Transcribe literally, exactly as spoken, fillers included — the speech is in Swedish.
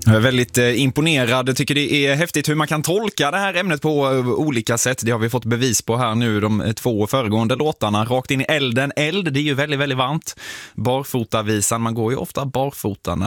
Jag är väldigt eh, imponerad. Jag tycker det är häftigt hur man kan tolka det här ämnet på eh, olika sätt. Det har vi fått bevis på här nu, de eh, två föregående låtarna. Rakt in i elden. Eld, det är ju väldigt, väldigt varmt. Barfotavisan, man går ju ofta barfota när